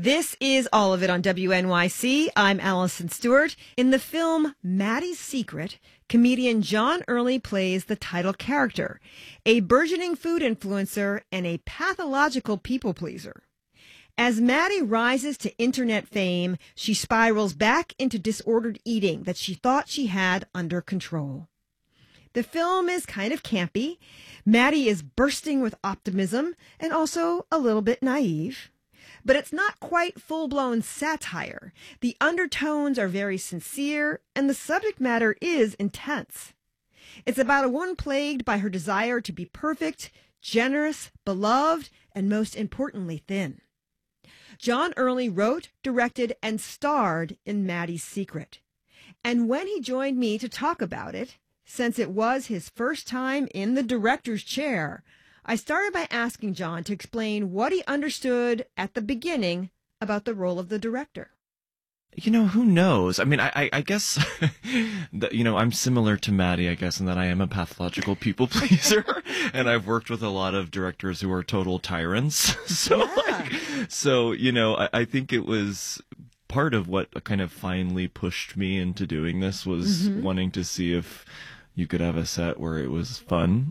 This is All of It on WNYC. I'm Allison Stewart. In the film Maddie's Secret, comedian John Early plays the title character, a burgeoning food influencer and a pathological people pleaser. As Maddie rises to internet fame, she spirals back into disordered eating that she thought she had under control. The film is kind of campy. Maddie is bursting with optimism and also a little bit naive. But it's not quite full-blown satire. The undertones are very sincere, and the subject matter is intense. It's about a woman plagued by her desire to be perfect, generous, beloved, and most importantly, thin. John Early wrote, directed, and starred in Maddie's Secret. And when he joined me to talk about it, since it was his first time in the director's chair, I started by asking John to explain what he understood at the beginning about the role of the director. You know, who knows? I mean, I guess, that, you know, I'm similar to Maddie, I guess, in that I am a pathological people pleaser, and I've worked with a lot of directors who are total tyrants. So, you know, I think it was part of what kind of finally pushed me into doing this was wanting to see if you could have a set where it was fun.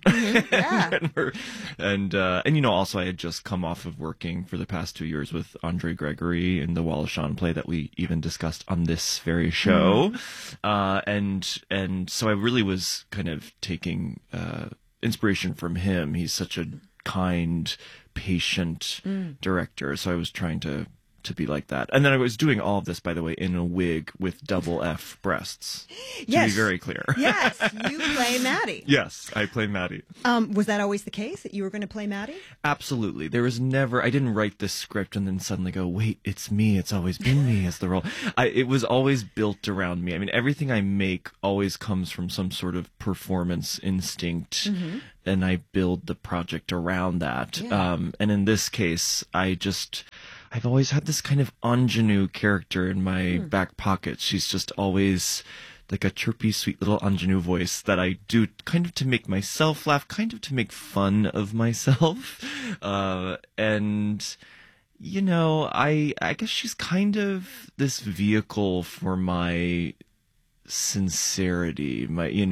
And you know, also I had just come off of working for the past 2 years with Andre Gregory in the Wallace Shawn play that we even discussed on this very show. And so I really was kind of taking inspiration from him. He's such a kind, patient director. So I was trying to be like that. And then I was doing all of this, by the way, in a wig with double F breasts. To be very clear. Yes, you play Maddie. Yes, I play Maddie. Was that always the case, that you were going to play Maddie? Absolutely. There was never, I didn't write this script and then suddenly go, wait, it's me. It's always been me as the role. It was always built around me. I mean, everything I make always comes from some sort of performance instinct. And I build the project around that. And in this case, I've always had this kind of ingenue character in my back pocket. She's just always like a chirpy, sweet little ingenue voice that I do kind of to make myself laugh, kind of to make fun of myself. And, you know, I guess she's kind of this vehicle for my sincerity,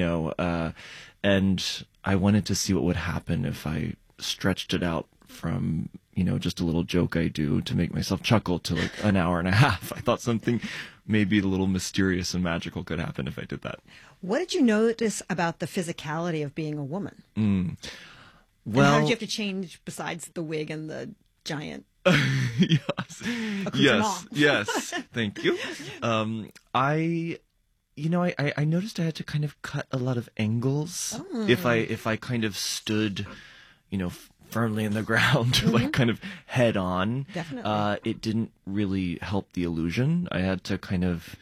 and I wanted to see what would happen if I stretched it out from, you know, just a little joke I do to make myself chuckle to like an hour and a half. I thought something maybe a little mysterious and magical could happen if I did that. What did you notice about the physicality of being a woman? Well, and how did you have to change besides the wig and the giant? Yes. Thank you. I noticed I had to kind of cut a lot of angles if I kind of stood, you know, firmly in the ground, like kind of head on. Definitely. It didn't really help the illusion. I had to kind of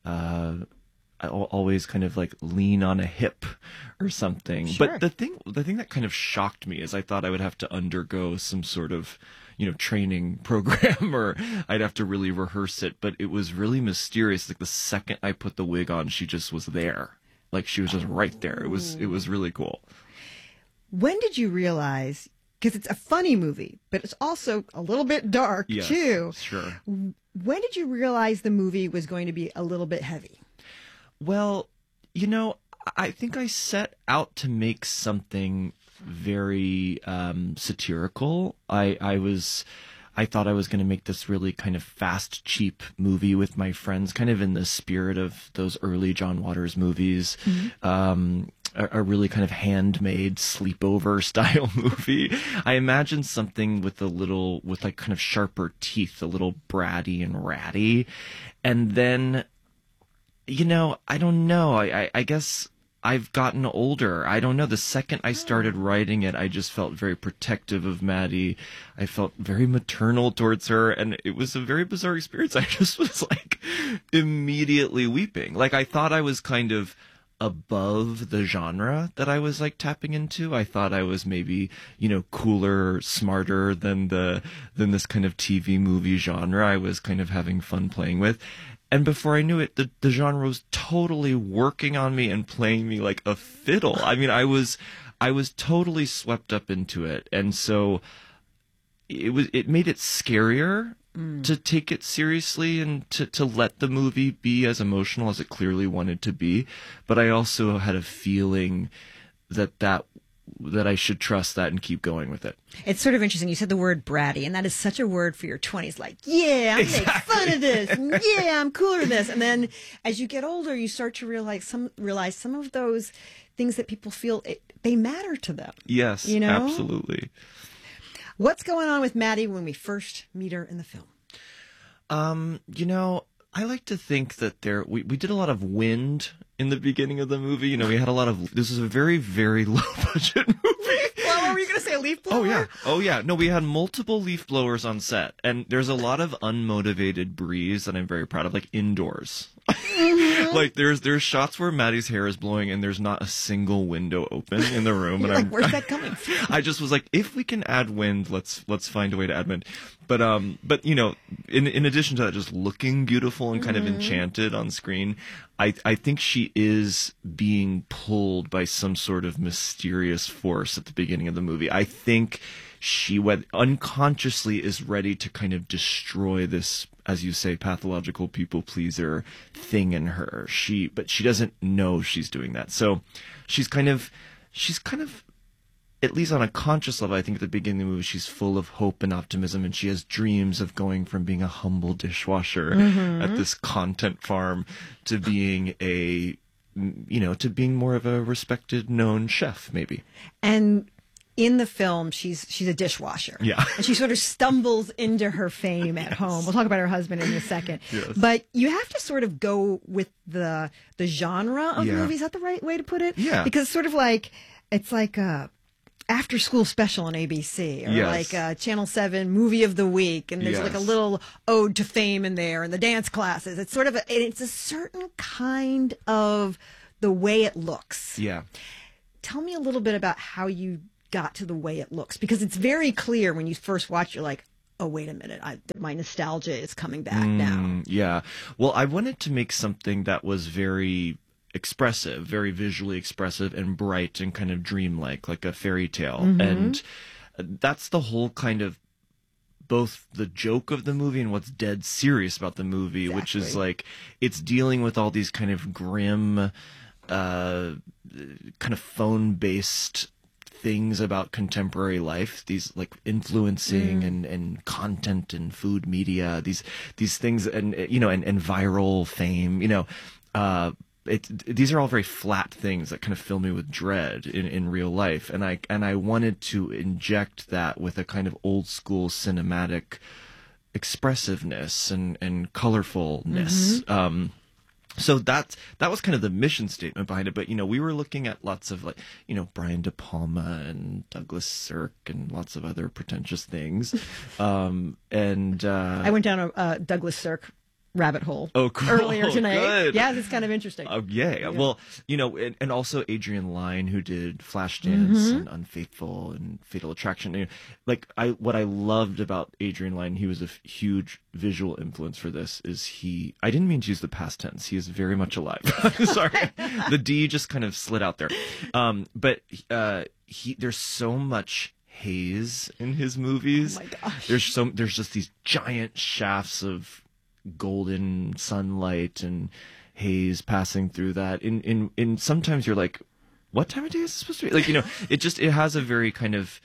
always kind of like lean on a hip or something. Sure. But the thing that kind of shocked me is I thought I would have to undergo some sort of, you know, training program, or I'd have to really rehearse it. But it was really mysterious. Like the second I put the wig on, she just was there. Like she was just right there. It was really cool. When did you realize, because it's a funny movie, but it's also a little bit dark too. Sure. When did you realize the movie was going to be a little bit heavy? Well, you know, I think I set out to make something very satirical. I thought I was going to make this really kind of fast, cheap movie with my friends, kind of in the spirit of those early John Waters movies. A really kind of handmade sleepover style movie. I imagined something with like kind of sharper teeth, a little bratty and ratty. And then, you know, I don't know. I guess I've gotten older. I don't know. The second I started writing it, I just felt very protective of Maddie. I felt very maternal towards her, and it was a very bizarre experience. I just was like immediately weeping. Like I thought I was kind of above the genre that I was like tapping into. I thought I was maybe, you know, cooler, smarter than this kind of TV movie genre I was kind of having fun playing with. And before I knew it, the genre was totally working on me and playing me like a fiddle. I mean, I was totally swept up into it. And so it made it scarier to take it seriously and to let the movie be as emotional as it clearly wanted to be. But I also had a feeling that I should trust that and keep going with it. It's sort of interesting. You said the word bratty, and that is such a word for your 20s. Like, yeah, I'm making fun of this. And yeah, I'm cooler than this. And then as you get older, you start to realize some of those things that people feel they matter to them. Yes, you know? Absolutely. What's going on with Maddie when we first meet her in the film? I like to think that we did a lot of wind in the beginning of the movie. We had a lot of, this was a very, very low budget movie. Well, were you going to say a leaf blower? Oh yeah. No, we had multiple leaf blowers on set, and there's a lot of unmotivated breeze that I'm very proud of, like indoors. Mm-hmm. Like there's shots where Maddie's hair is blowing and there's not a single window open in the room. And where's that coming from? I just was like, if we can add wind, let's find a way to add wind. But in addition to that, just looking beautiful and kind of enchanted on screen, I think she is being pulled by some sort of mysterious force at the beginning of the movie. I think she unconsciously is ready to kind of destroy this, as you say, pathological people pleaser thing in her. But she doesn't know she's doing that. So she's kind of, at least on a conscious level, I think at the beginning of the movie, she's full of hope and optimism, and she has dreams of going from being a humble dishwasher at this content farm to being to being more of a respected, known chef, maybe. And in the film, she's a dishwasher. Yeah. And she sort of stumbles into her fame at home. We'll talk about her husband in a second. Yes. But you have to sort of go with the genre of the movie. Is that the right way to put it? Yeah. Because it's sort of like, it's like a after school special on ABC, or like Channel 7 movie of the week, and there's like a little ode to fame in there, and the dance classes. It's sort of it's a certain kind of the way it looks. Yeah. Tell me a little bit about how you got to the way it looks, because it's very clear when you first watch, you're like, oh, wait a minute, my nostalgia is coming back now. Yeah. Well, I wanted to make something that was very expressive, very visually expressive and bright and kind of dreamlike, like a fairy tale. And that's the whole kind of both the joke of the movie and what's dead serious about the movie, which is like it's dealing with all these kind of grim, kind of phone-based things about contemporary life, these like influencing and content and food media, these things, and and viral fame, these are all very flat things that kind of fill me with dread in real life, and I wanted to inject that with a kind of old school cinematic expressive-ness and colorfulness. So that was kind of the mission statement behind it. But, we were looking at lots of Brian De Palma and Douglas Sirk and lots of other pretentious things. I went down a Douglas Sirk rabbit hole earlier tonight. Good. Yeah, it's kind of interesting. Yeah. Well, and also Adrian Lyne, who did Flashdance and Unfaithful and Fatal Attraction. What I loved about Adrian Lyne, he was a huge visual influence for this, is I didn't mean to use the past tense. He is very much alive. Sorry. The D just kind of slid out there. But there's so much haze in his movies. Oh my gosh. There's just these giant shafts of golden sunlight and haze passing through that. In sometimes you're like, what time of day is this supposed to be? It has a very kind of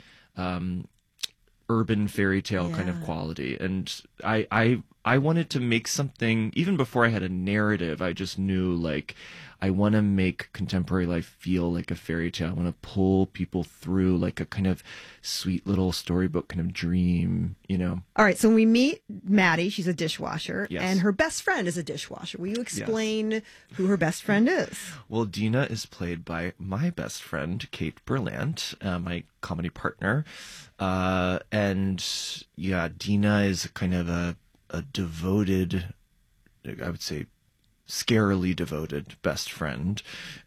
urban fairy tale kind of quality. And I wanted to make something, even before I had a narrative, I just knew I want to make contemporary life feel like a fairy tale. I want to pull people through like a kind of sweet little storybook kind of dream, All right, so when we meet Maddie, she's a dishwasher, Yes. and her best friend is a dishwasher. Will you explain who her best friend is? Well, Dina is played by my best friend, Kate Berlant, my comedy partner. Dina is kind of a devoted, I would say, scarily devoted best friend.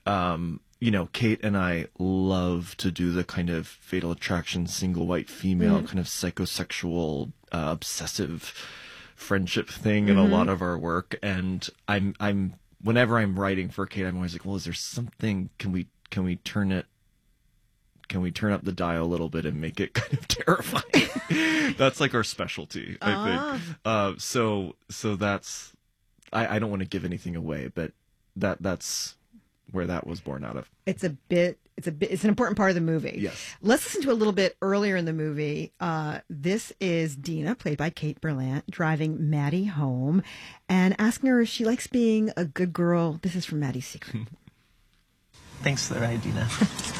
Kate and I love to do the kind of Fatal Attraction, single white female, kind of psychosexual, obsessive friendship thing in a lot of our work. And I'm whenever I'm writing for Kate, I'm always like, well, is there something? Can we turn it can we turn up the dial a little bit and make it kind of terrifying? That's like our specialty, I think. So that's, I don't want to give anything away, but that's where that was born out of. It's an important part of the movie. Yes. Let's listen to a little bit earlier in the movie. This is Dina, played by Kate Berlant, driving Maddie home and asking her if she likes being a good girl. This is from Maddie's Secret. Thanks for the ride, Dina.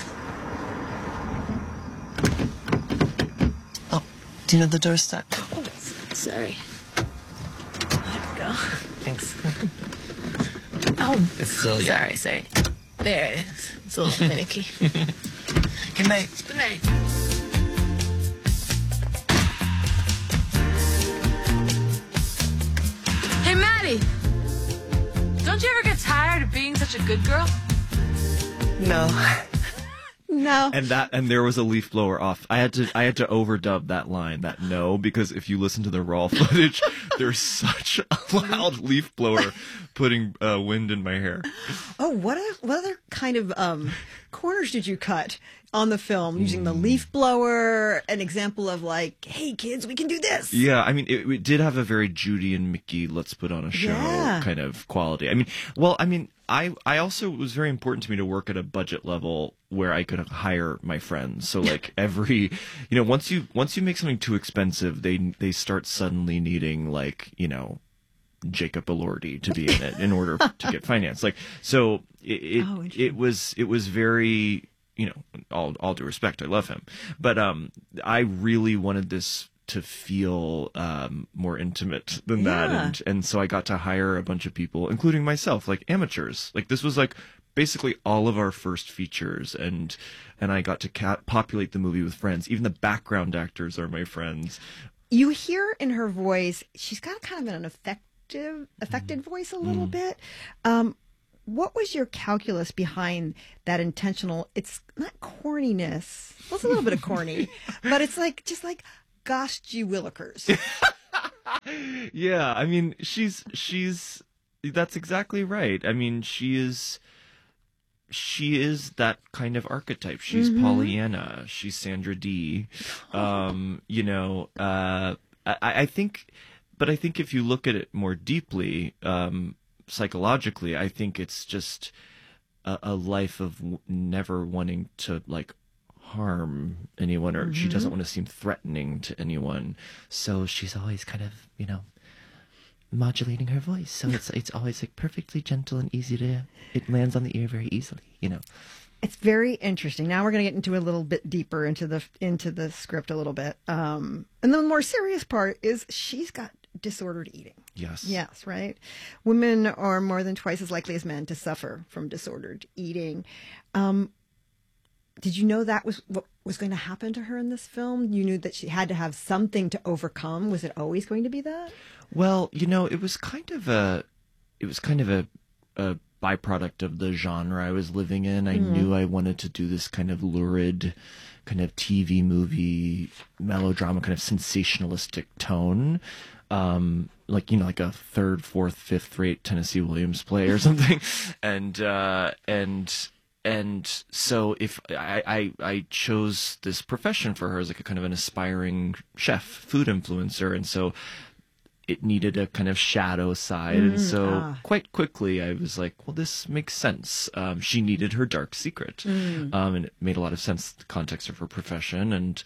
Oh, Dina, the door's stuck. Oh, sorry. There we go. Thanks. Oh, It's still sorry. There it is. It's a little finicky. Good night. Good night. Hey, Maddie. Don't you ever get tired of being such a good girl? No. No. And there was a leaf blower off. I had to overdub that line, that no, because if you listen to the raw footage, there's such a loud leaf blower putting wind in my hair. Oh, what other kind of corners did you cut on the film using the leaf blower? An example of like, hey kids, we can do this. Yeah, I mean, it did have a very Judy and Mickey, let's put on a show kind of quality. I also, it was very important to me to work at a budget level where I could hire my friends. So like once you make something too expensive, they start suddenly needing like, Jacob Elordi to be in it in order to get finance. Like, so it was very, all due respect, I love him, but I really wanted this to feel more intimate than that, and so I got to hire a bunch of people, including myself, like amateurs. Like this was like basically all of our first features, and I got to populate the movie with friends. Even the background actors are my friends. You hear in her voice, she's got kind of an affected voice a little bit. What was your calculus behind that intentional? It's not corniness. Well, it's a little bit of corny, but it's like just like, gosh, gee willikers. Yeah, I mean, she's that's exactly right. I mean, she is that kind of archetype. She's Pollyanna. She's Sandra Dee. I think if you look at it more deeply, psychologically, I think it's just a life of never wanting to like harm anyone, or she doesn't want to seem threatening to anyone. So she's always kind of, modulating her voice. So it's always like perfectly gentle and it lands on the ear very easily, It's very interesting. Now we're going to get into a little bit deeper into the script a little bit. And the more serious part is she's got disordered eating. Yes, right? Women are more than twice as likely as men to suffer from disordered eating. Did you know that was what was going to happen to her in this film? You knew that she had to have something to overcome. Was it always going to be that? Well, it was kind of a byproduct of the genre I was living in. I knew I wanted to do this kind of lurid, kind of TV movie melodrama, kind of sensationalistic tone. Like a third, fourth, fifth rate Tennessee Williams play or something. And so if I chose this profession for her as like a kind of an aspiring chef, food influencer, and so it needed a kind of shadow side. And so quite quickly I was like, well, this makes sense. She needed her dark secret. And it made a lot of sense in the context of her profession. And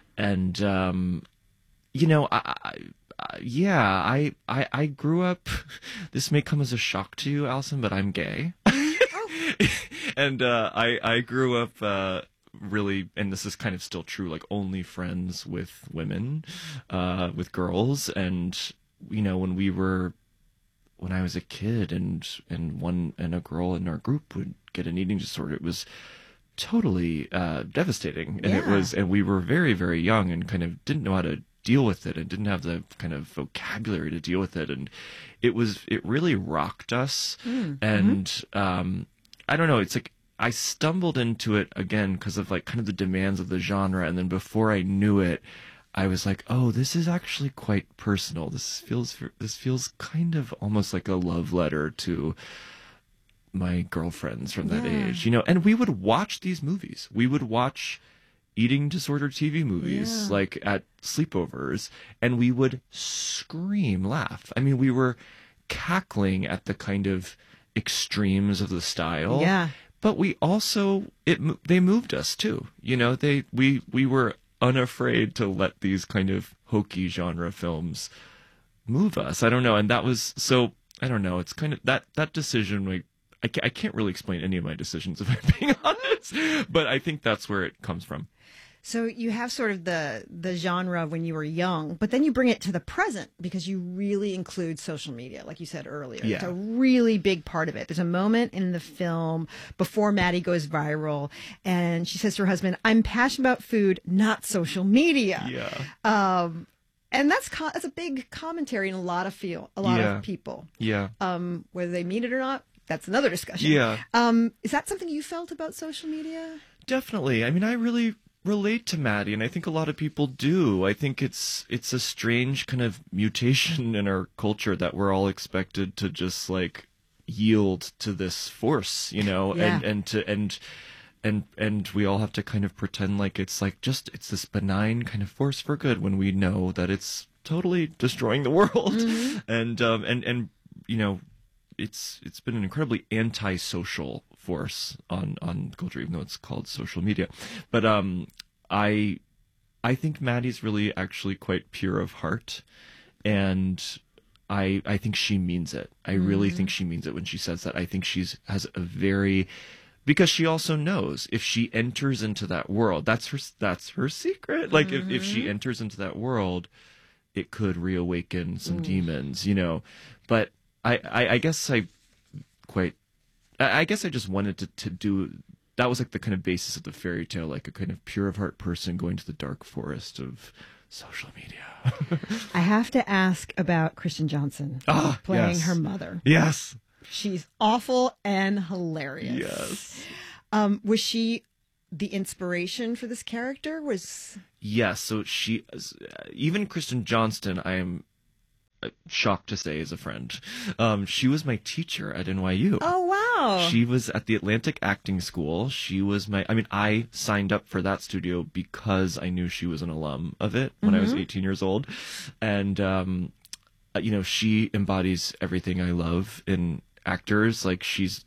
I grew up, this may come as a shock to you, Allison, but I'm gay. And I grew up really, and this is kind of still true, like only friends with women, with girls. And when I was a kid and a girl in our group would get an eating disorder, it was totally devastating. And and we were very, very young and kind of didn't know how to deal with it and didn't have the kind of vocabulary to deal with it. And it really rocked us. And I don't know, it's like I stumbled into it again because of like kind of the demands of the genre, and then before I knew it, I was like, oh, this is actually quite personal. This feels kind of almost like a love letter to my girlfriends from that Yeah. age, you know, and we would watch these movies. We would watch eating disorder TV movies, Yeah. like at sleepovers, and we would scream, laugh. I mean, we were cackling at the kind of extremes of the style. Yeah. But we also, they moved us too. You know, we were unafraid to let these kind of hokey genre films move us. I don't know. And that was, so, I don't know. It's kind of, that decision, like, I can't really explain any of my decisions, if I'm being honest, but I think that's where it comes from. So you have sort of the genre when you were young, but then you bring it to the present because you really include social media, like you said earlier. Yeah. It's a really big part of it. There's a moment in the film before Maddie goes viral, and she says to her husband, "I'm passionate about food, not social media." Yeah. And that's a big commentary in a lot of Yeah. of people. Yeah. Whether they mean it or not, that's another discussion. Yeah. Is that something you felt about social media? Definitely. I mean, I really relate to Maddie, and I think a lot of people do. I think it's a strange kind of mutation in our culture that we're all expected to just like yield to this force, you know, Yeah. and we all have to kind of pretend like it's it's this benign kind of force for good when we know that it's totally destroying the world. Mm-hmm. And you know, it's been an incredibly antisocial force on culture, even though it's called social media. But I think Maddie's really actually quite pure of heart, and I think she means it. I really think she means it when she says that. I think has a very, because she also knows if she enters into that world, that's her secret. Like if she enters into that world, it could reawaken some demons, you know. But I guess I just wanted to do, that was like the kind of basis of the fairy tale, like a kind of pure of heart person going to the dark forest of social media. I have to ask about Kristen Johnson playing yes. her mother. Yes. She's awful and hilarious. Yes. Was she the inspiration for this character? Yes. So even Kristen Johnston, I am shocked to say, is a friend. She was my teacher at NYU. Oh, wow. She was at the Atlantic Acting School. She was I signed up for that studio because I knew she was an alum of it when I was 18 years old. And, you know, she embodies everything I love in actors. Like she's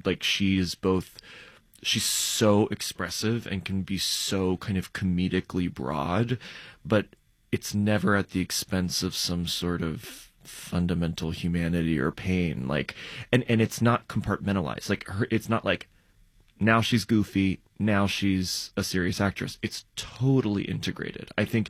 so expressive and can be so kind of comedically broad, but it's never at the expense of some sort of fundamental humanity or pain. Like, and it's not compartmentalized. Like it's not like now she's goofy, now she's a serious actress. It's totally integrated. I think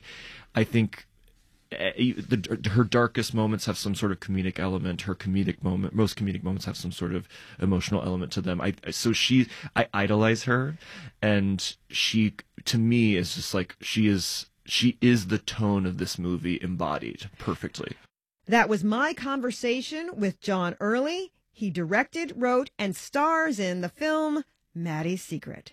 her darkest moments have some sort of comedic element. Most comedic moments have some sort of emotional element to them. I idolize her, and she, to me, is just like, she is the tone of this movie embodied perfectly. That was my conversation with John Early. He directed, wrote, and stars in the film Maddie's Secret.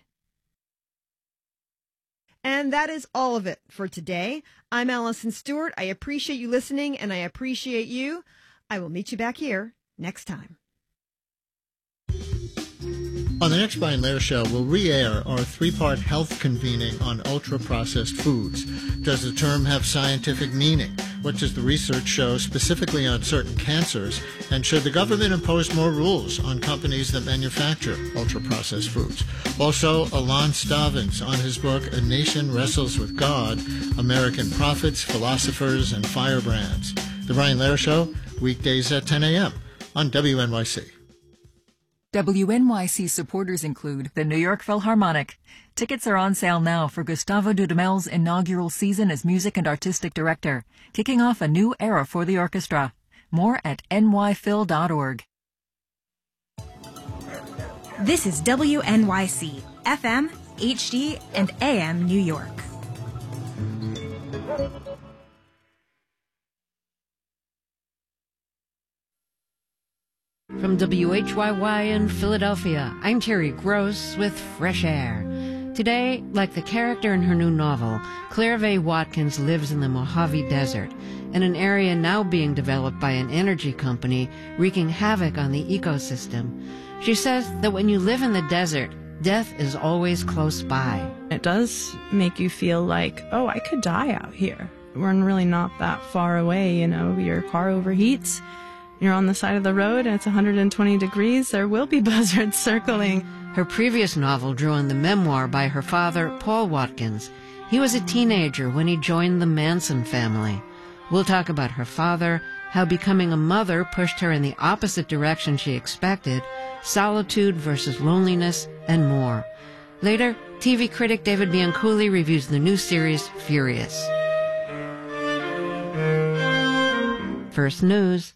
And that is all of it for today. I'm Allison Stewart. I appreciate you listening, and I appreciate you. I will meet you back here next time. On the next Brian Lehrer Show, we'll re-air our three-part health convening on ultra-processed foods. Does the term have scientific meaning? What does the research show specifically on certain cancers? And should the government impose more rules on companies that manufacture ultra-processed foods? Also, Alon Stavins on his book, A Nation Wrestles with God, American Prophets, Philosophers, and Firebrands. The Brian Lehrer Show, weekdays at 10 a.m. on WNYC. WNYC supporters include the New York Philharmonic. Tickets are on sale now for Gustavo Dudamel's inaugural season as music and artistic director, kicking off a new era for the orchestra. More at nyphil.org. This is WNYC, FM, HD, and AM New York. From WHYY in Philadelphia, I'm Terry Gross with Fresh Air. Today, like the character in her new novel, Claire Vaye Watkins lives in the Mojave Desert, in an area now being developed by an energy company wreaking havoc on the ecosystem. She says that when you live in the desert, death is always close by. It does make you feel like, oh, I could die out here. We're really not that far away, you know. Your car overheats, you're on the side of the road, and it's 120 degrees. There will be buzzards circling. Her previous novel drew on the memoir by her father, Paul Watkins. He was a teenager when he joined the Manson family. We'll talk about her father, how becoming a mother pushed her in the opposite direction she expected, solitude versus loneliness, and more. Later, TV critic David Bianculli reviews the new series, Furious. First News.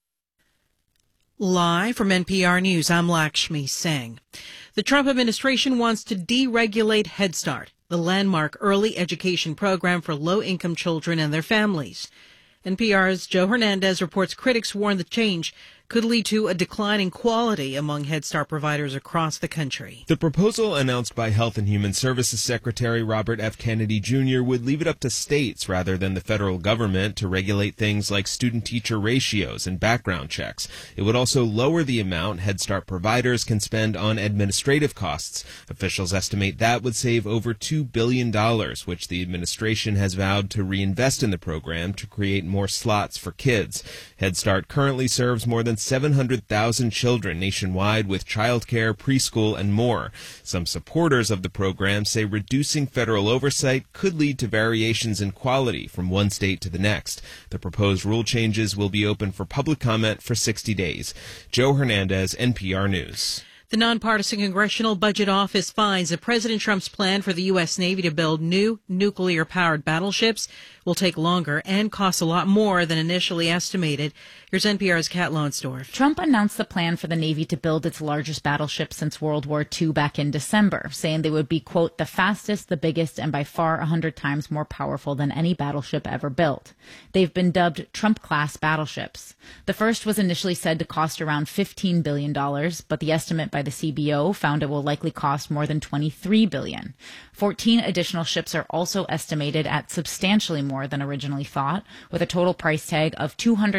Live from NPR News, I'm Lakshmi Singh. The Trump administration wants to deregulate Head Start, the landmark early education program for low-income children and their families. NPR's Joe Hernandez reports critics warn the change could lead to a decline in quality among Head Start providers across the country. The proposal announced by Health and Human Services Secretary Robert F. Kennedy Jr. would leave it up to states rather than the federal government to regulate things like student-teacher ratios and background checks. It would also lower the amount Head Start providers can spend on administrative costs. Officials estimate that would save over $2 billion, which the administration has vowed to reinvest in the program to create more slots for kids. Head Start currently serves more than 700,000 children nationwide with childcare, preschool, and more. Some supporters of the program say reducing federal oversight could lead to variations in quality from one state to the next. The proposed rule changes will be open for public comment for 60 days. Joe Hernandez, NPR News. The nonpartisan Congressional Budget Office finds that President Trump's plan for the U.S. Navy to build new nuclear-powered battleships will take longer and cost a lot more than initially estimated. Here's NPR's Kat Lonsdorf. Trump announced the plan for the Navy to build its largest battleship since World War II back in December, saying they would be, quote, the fastest, the biggest, and by far 100 times more powerful than any battleship ever built. They've been dubbed Trump-class battleships. The first was initially said to cost around $15 billion, but the estimate by the CBO found it will likely cost more than $23 billion. 14 additional ships are also estimated at substantially more than originally thought, with a total price tag of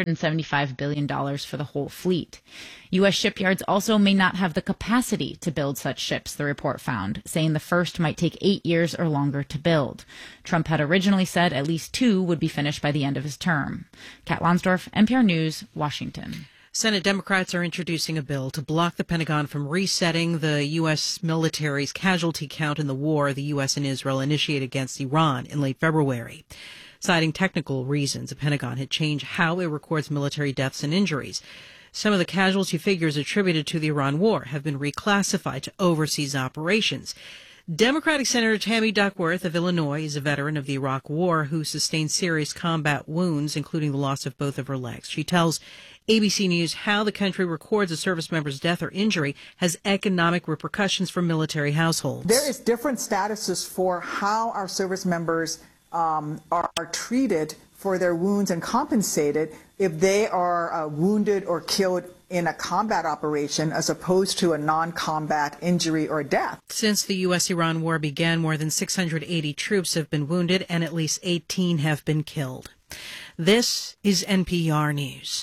$275 billion for the whole fleet. U.S. shipyards also may not have the capacity to build such ships, the report found, saying the first might take 8 years or longer to build. Trump had originally said at least 2 would be finished by the end of his term. Kat Lonsdorf, NPR News, Washington. Senate Democrats are introducing a bill to block the Pentagon from resetting the U.S. military's casualty count in the war the U.S. and Israel initiated against Iran in late February. Citing technical reasons, the Pentagon had changed how it records military deaths and injuries. Some of the casualty figures attributed to the Iran war have been reclassified to overseas operations. Democratic Senator Tammy Duckworth of Illinois is a veteran of the Iraq War who sustained serious combat wounds, including the loss of both of her legs. She tells ABC News how the country records a service member's death or injury has economic repercussions for military households. There is different statuses for how our service members are treated for their wounds and compensated if they are wounded or killed in a combat operation as opposed to a non-combat injury or death. Since the U.S.-Iran war began, more than 680 troops have been wounded and at least 18 have been killed. This is NPR News.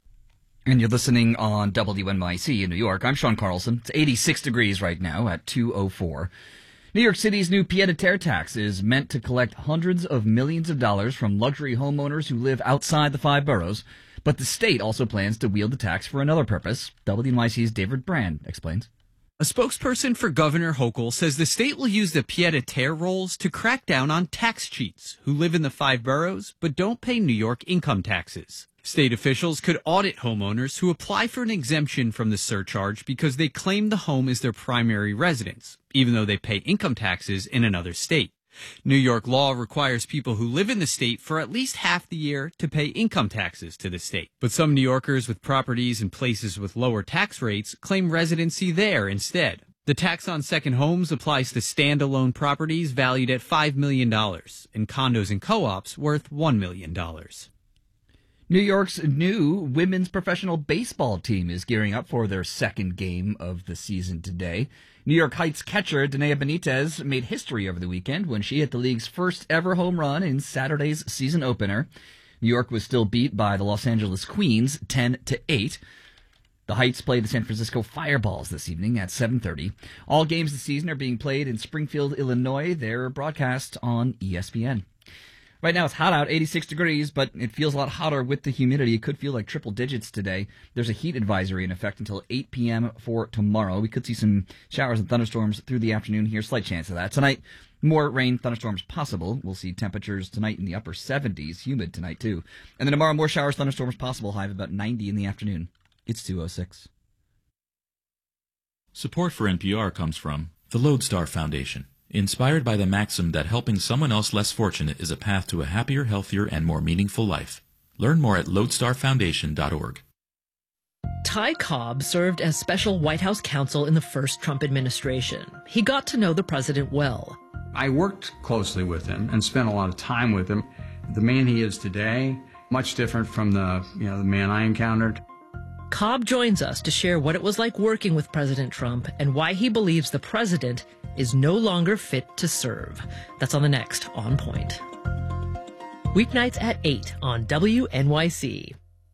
And you're listening on WNYC in New York. I'm Sean Carlson. It's 86 degrees right now at 2:04. New York City's new pied-à-terre tax is meant to collect hundreds of millions of dollars from luxury homeowners who live outside the 5 boroughs. But the state also plans to wield the tax for another purpose. WNYC's David Brand explains. A spokesperson for Governor Hochul says the state will use the pied-à-terre rolls to crack down on tax cheats who live in the 5 boroughs but don't pay New York income taxes. State officials could audit homeowners who apply for an exemption from the surcharge because they claim the home is their primary residence, even though they pay income taxes in another state. New York law requires people who live in the state for at least half the year to pay income taxes to the state. But some New Yorkers with properties in places with lower tax rates claim residency there instead. The tax on second homes applies to standalone properties valued at $5 million and condos and co-ops worth $1 million. New York's new women's professional baseball team is gearing up for their second game of the season today. New York Heights catcher Danae Benitez made history over the weekend when she hit the league's first ever home run in Saturday's season opener. New York was still beat by the Los Angeles Queens 10-8. The Heights play the San Francisco Fireballs this evening at 7:30. All games this season are being played in Springfield, Illinois. They're broadcast on ESPN. Right now it's hot out, 86 degrees, but it feels a lot hotter with the humidity. It could feel like triple digits today. There's a heat advisory in effect until 8 p.m. for tomorrow. We could see some showers and thunderstorms through the afternoon here. Slight chance of that. Tonight, more rain, thunderstorms possible. We'll see temperatures tonight in the upper 70s. Humid tonight, too. And then tomorrow, more showers, thunderstorms possible. High of about 90 in the afternoon. It's 2:06. Support for NPR comes from the Lodestar Foundation, inspired by the maxim that helping someone else less fortunate is a path to a happier, healthier, and more meaningful life. Learn more at lodestarfoundation.org. Ty Cobb served as special White House counsel in the first Trump administration. He got to know the president well. I worked closely with him and spent a lot of time with him. The man he is today, much different from the man I encountered. Cobb joins us to share what it was like working with President Trump and why he believes the president is no longer fit to serve. That's on the next On Point. Weeknights at 8 on WNYC.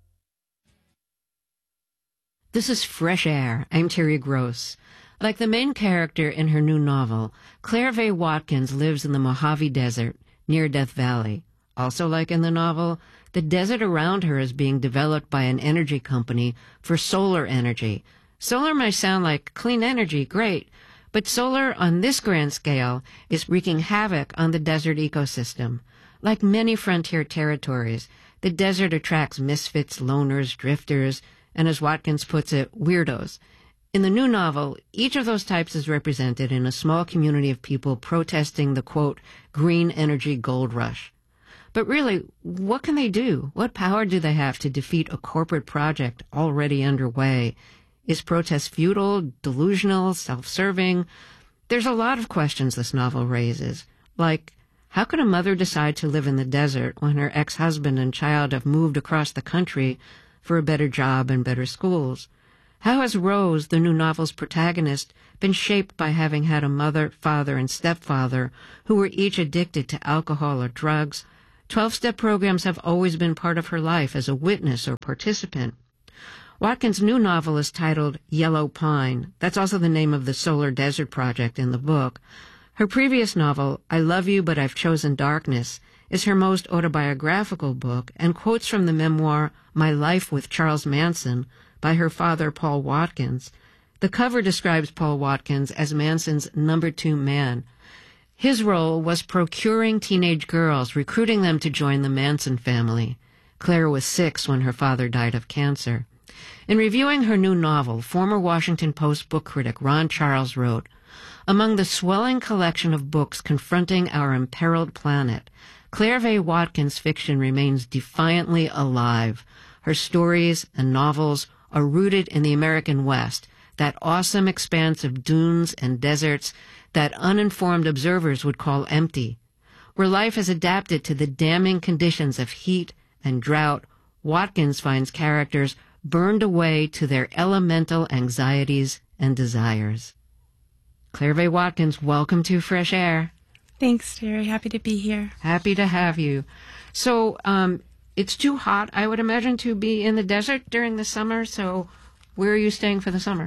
This is Fresh Air. I'm Terry Gross. Like the main character in her new novel, Claire Vaye Watkins lives in the Mojave Desert near Death Valley. Also like in the novel, the desert around her is being developed by an energy company for solar energy. Solar may sound like clean energy, great, but solar on this grand scale is wreaking havoc on the desert ecosystem. Like many frontier territories, the desert attracts misfits, loners, drifters, and as Watkins puts it, weirdos. In the new novel, each of those types is represented in a small community of people protesting the, quote, green energy gold rush. But really, what can they do? What power do they have to defeat a corporate project already underway? Is protest futile, delusional, self-serving? There's a lot of questions this novel raises, like, how could a mother decide to live in the desert when her ex-husband and child have moved across the country for a better job and better schools? How has Rose, the new novel's protagonist, been shaped by having had a mother, father, and stepfather who were each addicted to alcohol or drugs? 12-step programs have always been part of her life as a witness or participant. Watkins' new novel is titled Yellow Pine. That's also the name of the solar desert project in the book. Her previous novel, I Love You But I've Chosen Darkness, is her most autobiographical book and quotes from the memoir My Life with Charles Manson by her father, Paul Watkins. The cover describes Paul Watkins as Manson's number 2 man. His role was procuring teenage girls, recruiting them to join the Manson family. Claire was 6 when her father died of cancer. In reviewing her new novel, former Washington Post book critic Ron Charles wrote, among the swelling collection of books confronting our imperiled planet, Claire Vaye Watkins' fiction remains defiantly alive. Her stories and novels are rooted in the American West, that awesome expanse of dunes and deserts that uninformed observers would call empty. Where life has adapted to the damning conditions of heat and drought, Watkins finds characters burned away to their elemental anxieties and desires. Claire Vaye Watkins, welcome to Fresh Air. Thanks, Terry. Happy to be here. Happy to have you. So, it's too hot, I would imagine, to be in the desert during the summer, so where are you staying for the summer?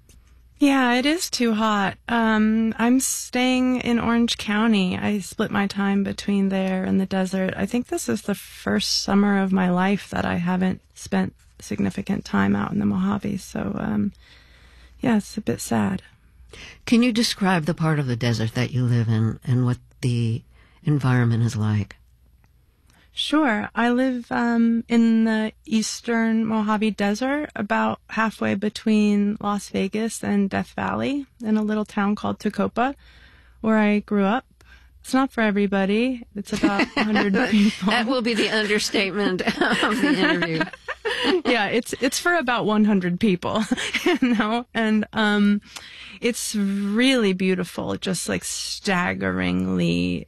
Yeah, it is too hot. I'm staying in Orange County. I split my time between there and the desert. I think this is the first summer of my life that I haven't spent significant time out in the Mojave. So, yeah, it's a bit sad. Can you describe the part of the desert that you live in and what the environment is like? Sure. I live in the eastern Mojave Desert, about halfway between Las Vegas and Death Valley, in a little town called Tecopa, where I grew up. It's not for everybody. It's about 100 people. That will be the understatement of the interview. Yeah, it's for about 100 people, and it's really beautiful, just like staggeringly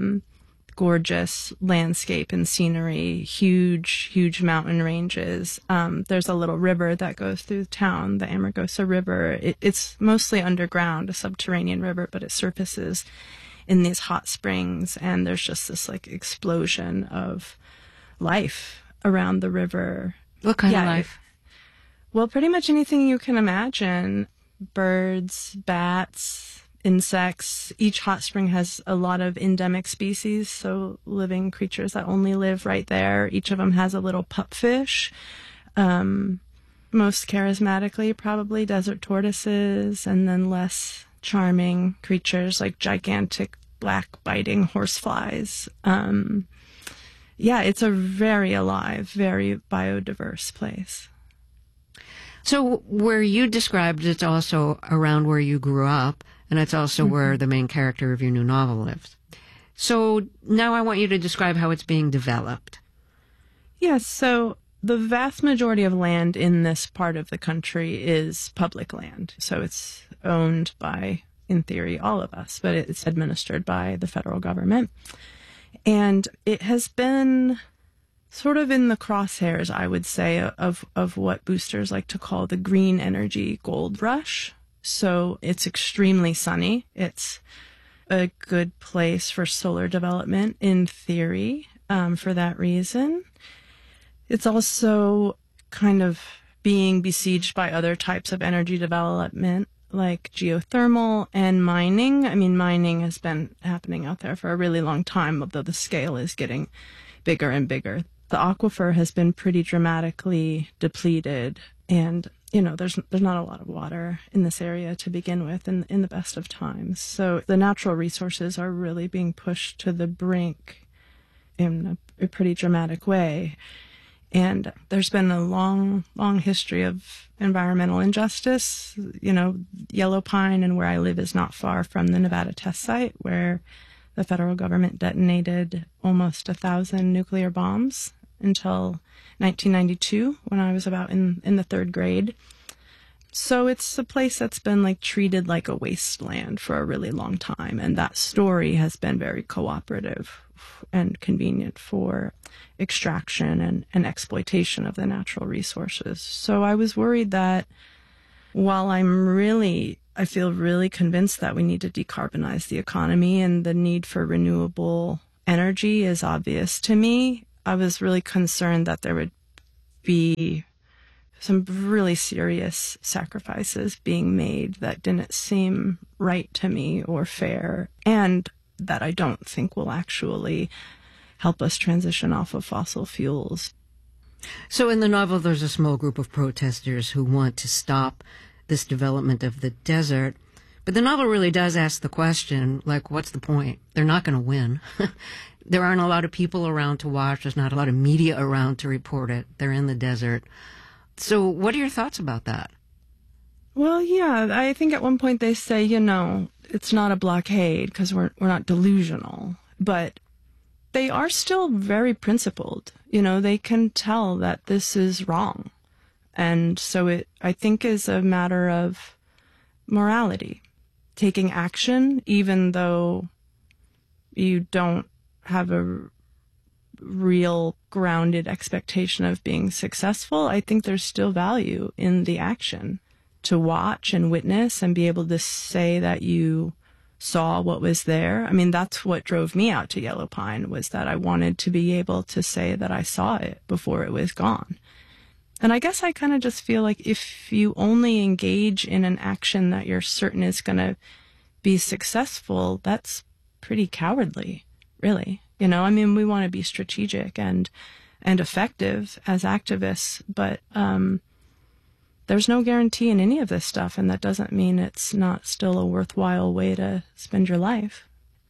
gorgeous landscape and scenery, huge mountain ranges. There's a little river that goes through the town, the Amargosa River. It's mostly underground, a subterranean river, but it surfaces in these hot springs, and there's just this like explosion of life around the river. What kind of life? Well, pretty much anything you can imagine. Birds, bats, insects. Each hot spring has a lot of endemic species, so living creatures that only live right there. Each of them has a little pupfish. Most charismatically, probably desert tortoises, and then less charming creatures like gigantic black biting horseflies. Yeah, it's a very alive, very biodiverse place. So where you described, it's also around where you grew up, and it's also where the main character of your new novel lives. So now I want you to describe how it's being developed. Yes, so the vast majority of land in this part of the country is public land. So it's owned by, in theory, all of us, but it's administered by the federal government. And it has been sort of in the crosshairs, I would say, of what boosters like to call the green energy gold rush. So it's extremely sunny. It's a good place for solar development, in theory, for that reason. It's also kind of being besieged by other types of energy development, like geothermal and mining. I mean, mining has been happening out there for a really long time, although the scale is getting bigger and bigger. The aquifer has been pretty dramatically depleted, and there's not a lot of water in this area to begin with in the best of times. So the natural resources are really being pushed to the brink in a pretty dramatic way. And there's been a long, long history of environmental injustice. Yellow Pine and where I live is not far from the Nevada test site, where the federal government detonated almost 1,000 nuclear bombs until 1992, when I was about in the third grade. So it's a place that's been treated like a wasteland for a really long time. And that story has been very cooperative and convenient for extraction and exploitation of the natural resources. So I was worried that while I feel really convinced that we need to decarbonize the economy and the need for renewable energy is obvious to me, I was really concerned that there would be some really serious sacrifices being made that didn't seem right to me or fair, and that I don't think will actually help us transition off of fossil fuels. So in the novel, there's a small group of protesters who want to stop this development of the desert. But the novel really does ask the question, what's the point? They're not going to win. There aren't a lot of people around to watch. There's not a lot of media around to report it. They're in the desert. So what are your thoughts about that? Well, yeah, I think at one point they say, it's not a blockade because we're not delusional. But they are still very principled. They can tell that this is wrong. And so it, I think, is a matter of morality. Taking action, even though you don't have a real grounded expectation of being successful, I think there's still value in the action. To watch and witness and be able to say that you saw what was there. I mean, that's what drove me out to Yellow Pine, was that I wanted to be able to say that I saw it before it was gone. And I guess I kind of just feel like if you only engage in an action that you're certain is going to be successful, that's pretty cowardly, really. I mean, we want to be strategic and effective as activists, but there's no guarantee in any of this stuff, and that doesn't mean it's not still a worthwhile way to spend your life.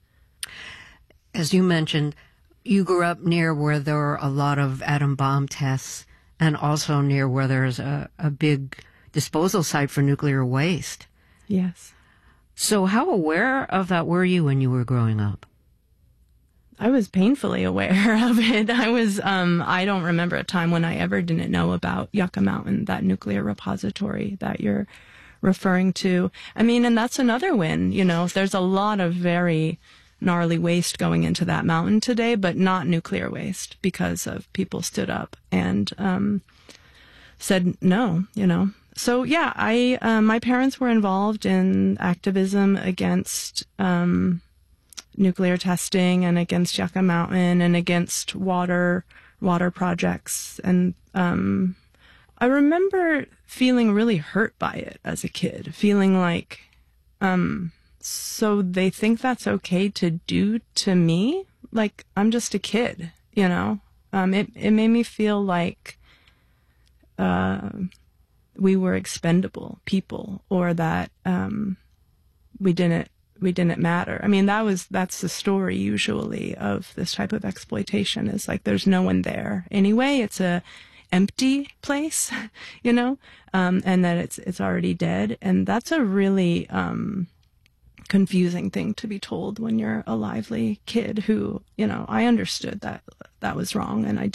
As you mentioned, you grew up near where there are a lot of atom bomb tests, and also near where there's a big disposal site for nuclear waste. Yes. So how aware of that were you when you were growing up? I was painfully aware of it. I don't remember a time when I ever didn't know about Yucca Mountain, that nuclear repository that you're referring to. I mean, and that's another win. There's a lot of very gnarly waste going into that mountain today, but not nuclear waste, because of people stood up and said no, So yeah, my parents were involved in activism against nuclear testing and against Yucca Mountain and against water projects and I remember feeling really hurt by it as a kid, feeling like, so they think that's okay to do to me? Like, I'm just a kid, you know? It made me feel like we were expendable people, or that we didn't matter. I mean, that's the story usually of this type of exploitation, is like there's no one there anyway. It's a empty place, you know, and that it's already dead. And that's a really confusing thing to be told when you're a lively kid who, you know, I understood that was wrong, and I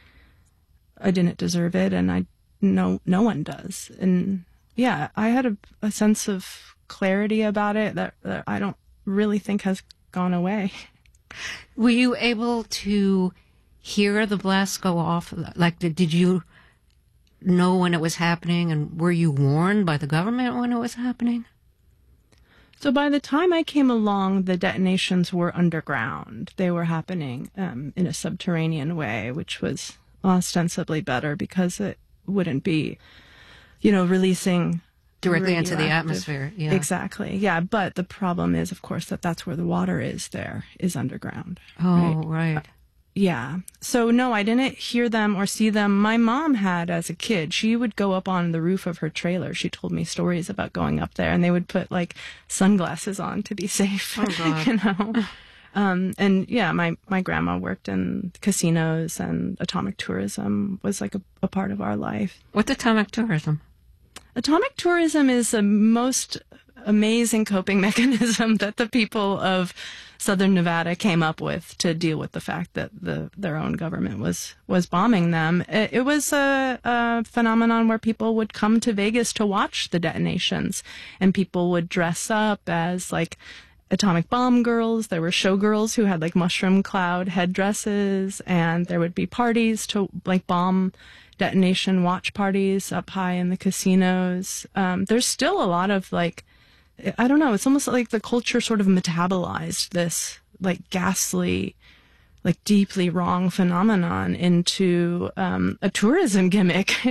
didn't deserve it, and no one does. And yeah, I had a sense of clarity about it that I don't really think has gone away. Were you able to hear the blasts go off? Like, did you know when it was happening, and were you warned by the government when it was happening? So by the time I came along, the detonations were underground. They were happening in a subterranean way, which was ostensibly better because it wouldn't be, you know, releasing directly into the atmosphere. Yeah. Exactly. Yeah. But the problem is, of course, that's where the water is underground. Oh, right. Yeah. So no, I didn't hear them or see them. My mom had as a kid. She would go up on the roof of her trailer. She told me stories about going up there, and they would put like sunglasses on to be safe. Oh, God. You know? And yeah, my grandma worked in casinos, and atomic tourism was like a part of our life. What's atomic tourism? Atomic tourism is the most amazing coping mechanism that the people of Southern Nevada came up with to deal with the fact that their own government was bombing them. It was a phenomenon where people would come to Vegas to watch the detonations, and people would dress up as like atomic bomb girls. There were showgirls who had like mushroom cloud headdresses, and there would be parties to like bomb detonation watch parties up high in the casinos. There's still a lot of like, I don't know, it's almost like the culture sort of metabolized this like ghastly, like deeply wrong phenomenon into a tourism gimmick.